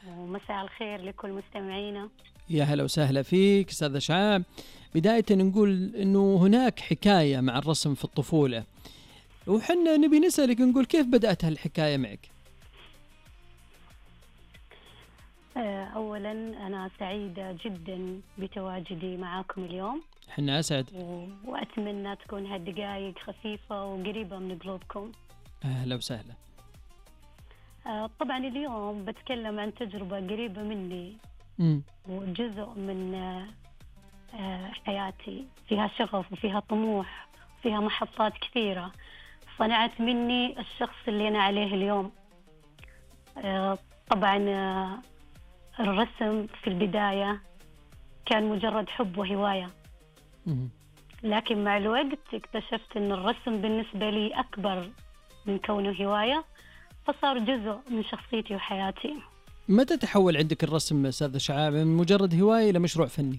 ومساء الخير لكل مستمعينا. يا هلا وسهلا فيك أستاذ شعاب. بداية نقول أنه هناك حكاية مع الرسم في الطفولة، وحنا نبي نسألك نقول كيف بدأت هالحكاية معك؟ أولا أنا سعيدة جدا بتواجدي معاكم اليوم. حنا أسعد. وأتمنى تكون هالدقائق خفيفة وقريبة من قلوبكم. أهلا وسهلا. طبعا اليوم بتكلم عن تجربة قريبة مني وجزء من حياتي، فيها شغف وفيها طموح وفيها محطات كثيرة صنعت مني الشخص اللي أنا عليه اليوم. طبعا الرسم في البداية كان مجرد حب وهواية، لكن مع الوقت اكتشفت أن الرسم بالنسبة لي أكبر من كونه هواية، فصار جزء من شخصيتي وحياتي. متى تحول عندك الرسم أستاذ شعاب من مجرد هواية إلى مشروع فني؟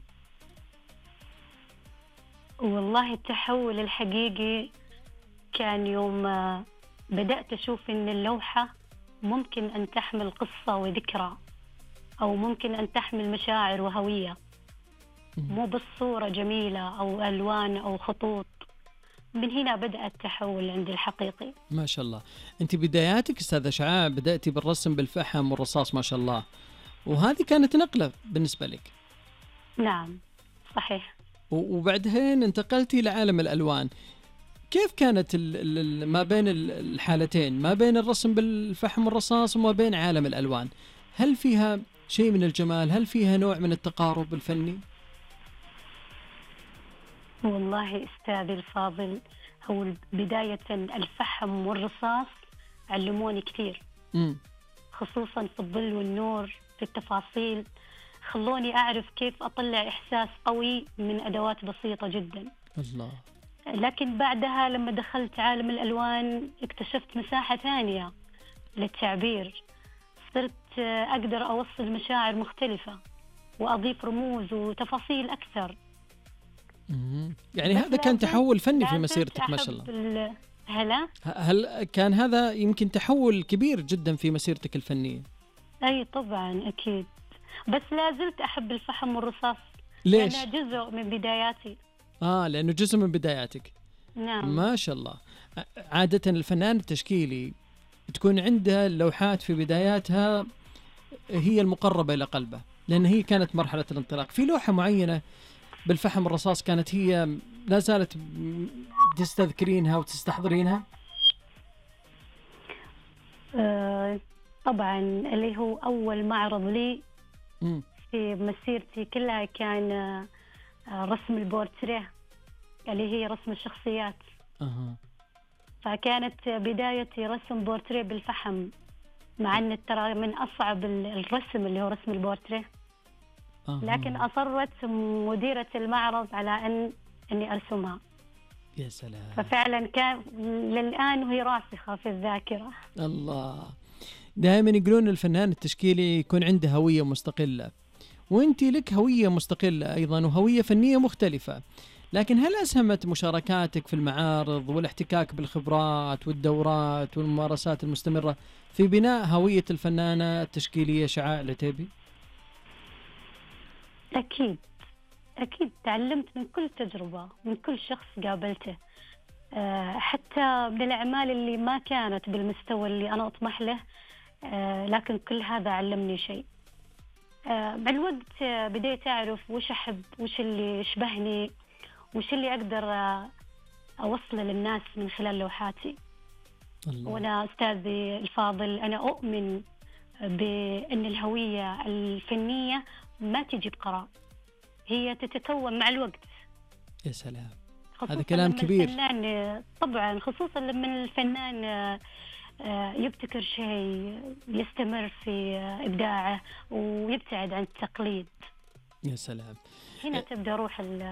والله التحول الحقيقي كان يوم بدأت أشوف أن اللوحة ممكن أن تحمل قصة وذكرى، أو ممكن أن تحمل مشاعر وهوية، مو بالصورة جميلة أو ألوان أو خطوط. من هنا بدأ التحول عندي الحقيقي. ما شاء الله. أنت بداياتك أستاذ شعاب بدأتي بالرسم بالفحم والرصاص ما شاء الله، وهذه كانت نقلة بالنسبة لك. نعم صحيح. وبعدين انتقلتي لعالم الألوان. كيف كانت ما بين الحالتين، ما بين الرسم بالفحم والرصاص وما بين عالم الألوان؟ هل فيها شيء من الجمال؟ هل فيها نوع من التقارب الفني؟ والله أستاذي الفاضل، هو بداية الفحم والرصاص علموني كثير، خصوصا في الظل والنور، في التفاصيل، خلوني أعرف كيف أطلع إحساس قوي من أدوات بسيطة جدا. الله. لكن بعدها لما دخلت عالم الألوان اكتشفت مساحة ثانية للتعبير، صرت أقدر أوصل مشاعر مختلفة وأضيف رموز وتفاصيل أكثر. يعني هذا كان تحول فني في مسيرتك ما شاء الله. هل كان هذا يمكن تحول كبير جدا في مسيرتك الفنية؟ أي طبعا أكيد، بس لا زلت أحب الفحم والرصاص. ليش؟ لأنه جزء من بداياتي. لأنه جزء من بداياتك. نعم. ما شاء الله. عادة الفنان التشكيلي تكون عنده اللوحات في بداياتها هي المقربة إلى قلبه، لأن هي كانت مرحلة الانطلاق. في لوحة معينة بالفحم الرصاص كانت هي لا زالت تستذكرينها وتستحضرينها؟ طبعا اللي هو أول معرض لي في مسيرتي كلها كان رسم البورتريه، اللي هي رسم الشخصيات. فكانت بدايتي رسم بورتريه بالفحم، مع أن ترى من أصعب الرسم اللي هو رسم البورتريه. لكن أصرت مديرة المعرض على أني أرسمها. يا سلام. ففعلا كان للآن وهي راسخة في الذاكرة. الله. دائما يقولون الفنان التشكيلي يكون عنده هوية مستقلة، وانتي لك هوية مستقلة أيضا وهوية فنية مختلفة. لكن هل أسهمت مشاركاتك في المعارض والاحتكاك بالخبرات والدورات والممارسات المستمرة في بناء هوية الفنانة التشكيلية شعاع العتيبي؟ أكيد أكيد، تعلمت من كل تجربة، من كل شخص قابلته، حتى من الأعمال اللي ما كانت بالمستوى اللي أنا أطمح له، لكن كل هذا علمني شيء. مع الوقت بديت أعرف وش أحب، وش اللي يشبهني، وش اللي أقدر أوصله للناس من خلال لوحاتي. الله. وأنا أستاذي الفاضل، أنا أؤمن بأن الهوية الفنية ما تجي بقرار، هي تتكون مع الوقت. يا سلام، هذا كلام كبير. طبعا خصوصا لما الفنان يبتكر شيء، يستمر في إبداعه ويبتعد عن التقليد. يا سلام. هنا تبدأ روح